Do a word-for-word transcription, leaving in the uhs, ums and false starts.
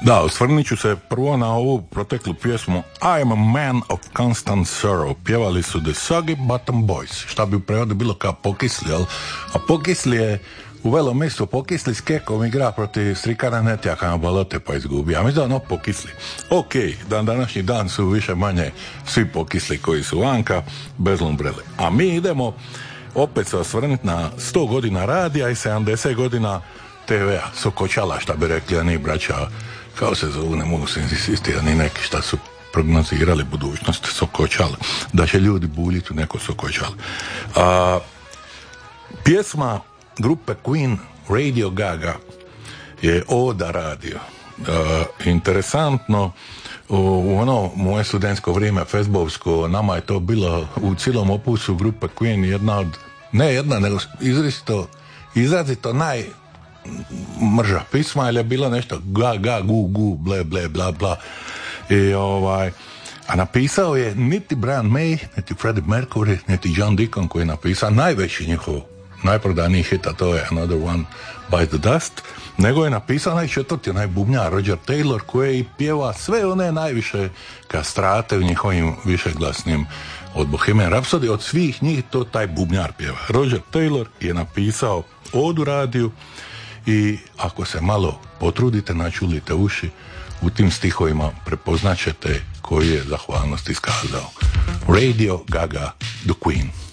Da, osvrnit ću se prvo na ovu proteklu pjesmu I'm a man of constant sorrow. Pjevali su The Soggy Bottom Boys, šta bi u prevodu bilo kao pokisli, jel? A pokisli je u velom mjestu, pokisli s Kekom igra protiv Strikana Netjaka na balote pa izgubi. A mi da ono pokisli. Ok, dan današnji dan su više manje svi pokisli koji su vanka, bez lumbrele. A mi idemo opet se osvrnuti na sto godina radija i sedamdeset godina te vea, Sokočala, šta bi rekli, a ni braća, kao se zovu, ne mogu se insistirati, ni neki šta su prognozirali budućnost Sokočala, da će ljudi buljiti u neko Sokočala. A, pjesma grupe Queen, Radio Gaga, je oda radio. A, interesantno, u, u ono moje studentsko vrijeme, fesbovsko, nama je to bilo u cijelom opusu grupe Queen jedna od, ne jedna, nego izrazito, izrazito naj mrža pisma, jer je bilo nešto ga, ga, gu, gu, ble, ble, bla, bla. I ovaj, a napisao je niti Brian May, niti Freddie Mercury, niti John Deacon, koji je napisao najveći njihov, najprodaniji hit, a to je Another One Bites the Dust, nego je napisao najčetvrti, onaj bubnjar Roger Taylor, koji pjeva sve one najviše kastrate u njihovim višeglasnim, od Bohemian Rhapsody, od svih njih to taj bubnjar pjeva. Roger Taylor je napisao odu radiju i ako se malo potrudite, načulite uši, u tim stihovima prepoznaćete koji je zahvalnost iskazao. Radio Gaga, The Queen.